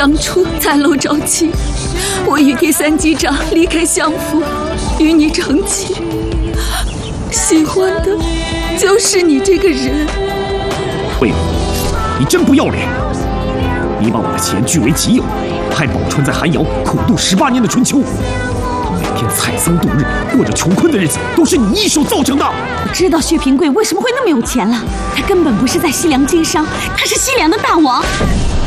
当初在楼招亲，我与第三机长离开相府，与你成亲，喜欢的就是你这个人。 魏武，你真不要脸！你把我的钱据为己有，害宝钏在寒窑苦度18年的春秋。 每天采桑度日，过着穷困的日子，都是你一手造成的。 我知道薛平贵为什么会那么有钱了，他根本不是在西凉经商，他是西凉的大王。